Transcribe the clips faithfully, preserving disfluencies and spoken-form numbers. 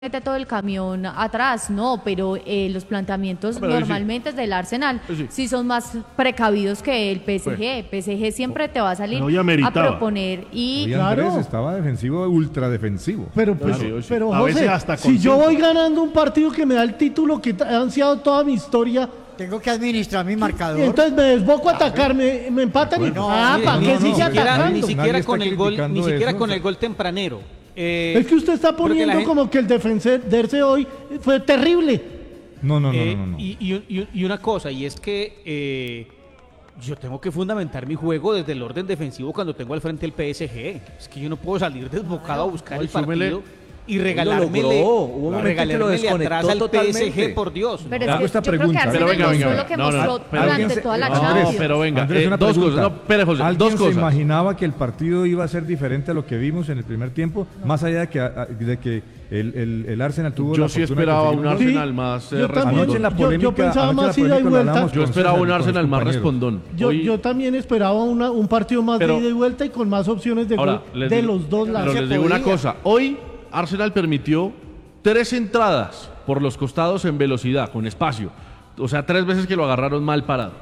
mete todo el camión atrás, no, pero eh, los planteamientos pero normalmente sí. del Arsenal Sí. sí son más precavidos que el P S G. Pues. P S G siempre te va a salir Hoy a ameritaba. proponer y Hoy Claro. Andrés estaba defensivo, ultra defensivo. Pero pues, Sí, sí. pero A José, veces hasta si yo consciente. voy ganando un partido que me da el título que ha ansiado toda mi historia, Tengo que administrar mi marcador. y entonces me desboco a atacar, me, me empatan y No, ah, mire, ¿para no, qué no, sigue ni siquiera, atacando? ni Nadie siquiera está con el gol, ni criticando siquiera eso. con el gol tempranero. Eh, Es que usted está porque poniendo la gente- como que el defenderse hoy fue terrible. No, no, no, eh, no, no. no. Y, y- y- y una cosa, y es que eh, yo tengo que fundamentar mi juego desde el orden defensivo cuando tengo al frente el P S G. Es que yo no puedo salir desbocado a buscar Ay, el súmele. partido y regalármele, logró. Hubo un momento que lo regalármele desconectó atrás al P S G, totalmente. por Dios. pero Hago es que esta yo creo que pregunta. Arsenal Pero venga, mostró venga, lo que no, no, mostró no, pero durante alguien se- toda la Andrés, Champions. pero venga, Andrés, eh, una dos pregunta. cosas. No, espere, José, ¿Alguien dos se cosas. imaginaba que el partido iba a ser diferente a lo que vimos en el primer tiempo? Más allá de que, a- de que el, el, el Arsenal tuvo Yo la sí fortuna de esperaba conseguir un gol. Arsenal Sí, más eh, yo también. Anoche en la Yo- yo polémica, pensaba anoche en la más ida y polémica lo vuelta. hablamos Yo con esperaba César un y con sus Arsenal más compañeros. respondón. Yo, Hoy- yo también esperaba una- un partido más Pero- de ida y vuelta y con más opciones de Ahora, gol les de digo- los dos Pero lados. les se digo una podía. cosa. Hoy Arsenal permitió tres entradas por los costados en velocidad, con espacio. O sea, tres veces que lo agarraron mal parado.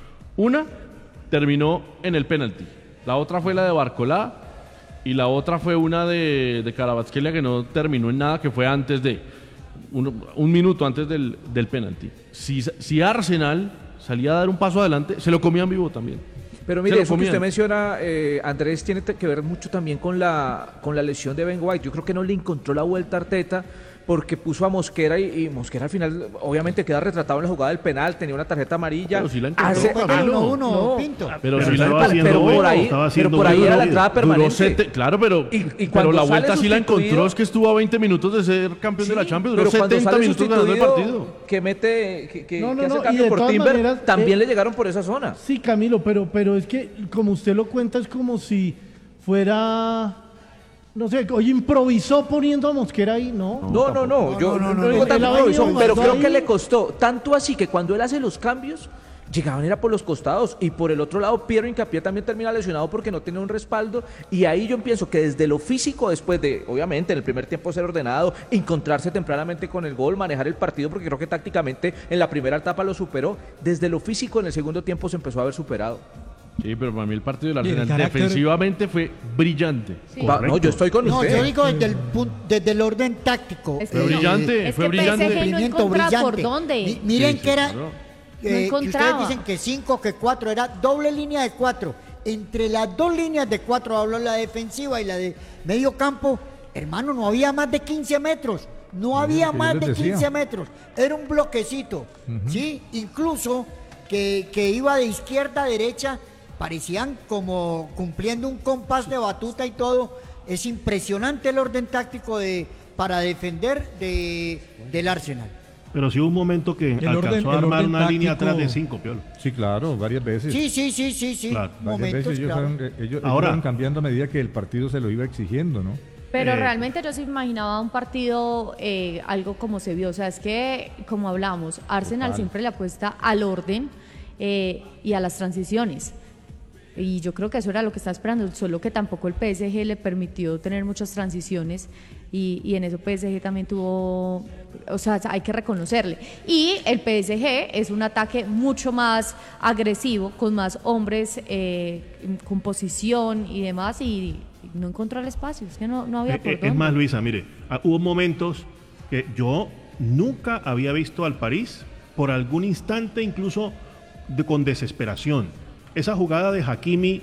Una terminó en el penalti. La otra fue la de Barcolá. Y la otra fue una de, de Kvaratskhelia que no terminó en nada, que fue antes de... Un, un minuto antes del, del penalti. Si, si Arsenal salía a dar un paso adelante, se lo comían vivo también. Pero Se mire, lo eso que comían. usted menciona, eh, Andrés, tiene te- que ver mucho también con la, con la lesión de Ben White. Yo creo que no le encontró la vuelta a Arteta porque puso a Mosquera y, y Mosquera al final obviamente queda retratado en la jugada del penal, tenía una tarjeta amarilla. Pero sí la encontró, Hace- Después Ah, del no, uno uno, no. Pinto. Pero, Pero sí la- estaba pero haciendo por bueno, ahí- estaba pero haciendo por ahí bueno. era la entrada Duró permanente. sete- claro, pero, Y- y pero cuando la sale vuelta sí la sustituido- encontró, es que estuvo a veinte minutos de ser campeón de la Champions, duró Pero cuando setenta sale minutos ganando el sustituido, partido. que mete, que, que, No, no, que hace no, y cambio de por todas Timber, maneras, también eh, le llegaron por esa zona. Sí, Camilo, pero, pero es que como usted lo cuenta es como si fuera, no sé, hoy improvisó poniendo a Mosquera ahí, ¿no. No, no, no, yo no, no, no, no digo no, tan él ha improviso, venido pero jugando creo que ahí. le costó tanto así que cuando él hace los cambios llegaban era por los costados y por el otro lado Piero Hincapié también termina lesionado porque no tiene un respaldo y ahí yo pienso que desde lo físico después de obviamente en el primer tiempo ser ordenado, encontrarse tempranamente con el gol, manejar el partido porque creo que tácticamente en la primera etapa lo superó, desde lo físico en el segundo tiempo se empezó a ver superado. Sí, pero para mí el partido del Y el Arsenal carácter- defensivamente fue brillante. Sí. Va- no, yo estoy con No, usted. yo digo desde el, pun- desde el orden táctico. Es que Fue no. brillante, Es fue que brillante. P S G no Cumplimiento encontraba por brillante. dónde. Mi- miren Sí, sí, que era, claro. No eh, que encontraba. ustedes dicen que cinco, que cuatro, era doble línea de cuatro. Entre las dos líneas de cuatro, hablo la defensiva y la de medio campo, hermano, no había más de quince metros. No había que yo más les de decía. quince metros. Era un bloquecito, ¿sí? Incluso que, que iba de izquierda a derecha, parecían como cumpliendo un compás de batuta y todo. Es impresionante el orden táctico de, para defender de, del Arsenal. Pero sí hubo un momento que El alcanzó orden- a el armar orden una línea táctico- atrás de cinco, Piolo. Sí, claro, varias veces. Sí, sí, sí, sí, sí. Claro, Varias Momentos, veces ellos, claro. fueron, ellos, ellos Ahora- fueron cambiando a medida que el partido se lo iba exigiendo, ¿no? Pero Eh, realmente yo se imaginaba un partido, eh, algo como se vio. O sea, es que, como hablamos, Arsenal Total. siempre le apuesta al orden eh, y a las transiciones. Y yo creo que eso era lo que estaba esperando, solo que tampoco el P S G le permitió tener muchas transiciones y, y en eso P S G también tuvo, o sea, hay que reconocerle. Y el P S G es un ataque mucho más agresivo, con más hombres, eh, con posición y demás, y no encontró el espacio, es que no, no había Eh, por eh, dónde. es más, Luisa, mire, ah, hubo momentos que yo nunca había visto al París por algún instante, incluso de- con desesperación. Esa jugada de Hakimi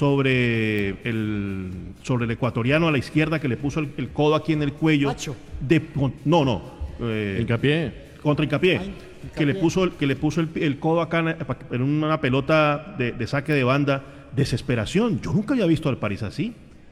sobre el, sobre el ecuatoriano a la izquierda que le puso el, el codo aquí en el cuello. Macho. De, con- no, no. eh, Hincapié. contra Hincapié, Ay, que le Hincapié. puso, el- que le puso el, el codo acá en, en una pelota de, de saque de banda. Desesperación. Yo nunca había visto al París así.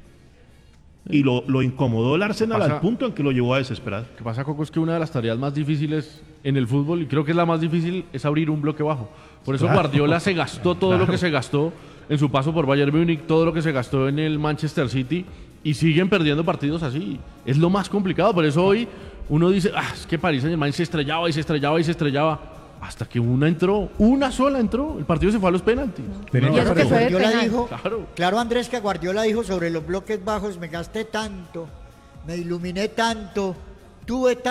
Y lo, lo incomodó el Arsenal Pasa- al punto en que lo llevó a desesperar. Lo que pasa, Coco, es que una de las tareas más difíciles en el fútbol, y creo que es la más difícil, es abrir un bloque bajo. Por eso Claro. Guardiola se gastó todo Claro. lo que se gastó en su paso por Bayern Múnich, todo lo que se gastó en el Manchester City, y siguen perdiendo partidos así. Es lo más complicado. Por eso hoy uno dice, ah, es que París Saint-Germain se estrellaba y se estrellaba y se estrellaba. Hasta que una entró, una sola entró. El partido se fue a los penaltis. Tenía Y que eso que aparecer. fue de Guardiola penal. dijo, Claro. claro. Andrés, que Guardiola dijo sobre los bloques bajos, me gasté tanto, me iluminé tanto, tuve